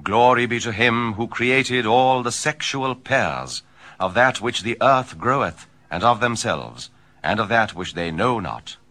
Glory be to him who created all the sexual pairs of that which the earth groweth, and of themselves, and of that which they know not.